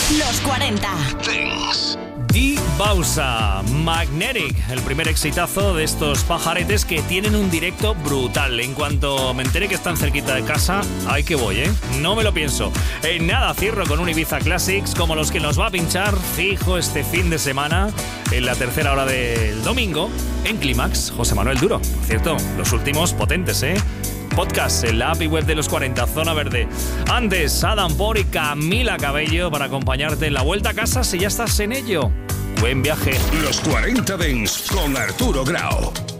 Los 40 Dance. Di Bausa, Magnetic, el primer exitazo de estos pajaretes que tienen un directo brutal. En cuanto me enteré que están cerquita de casa, ahí que voy, no me lo pienso. En nada, cierro con un Ibiza Classics como los que nos va a pinchar fijo este fin de semana en la tercera hora del domingo en Clímax, José Manuel Duro. Por cierto, los últimos potentes, Podcast en la app y web de los 40, Zona Verde. Antes, Adam Por y Camila Cabello para acompañarte en la vuelta a casa si ya estás en ello. Buen viaje. Los 40 Dance con Arturo Grau.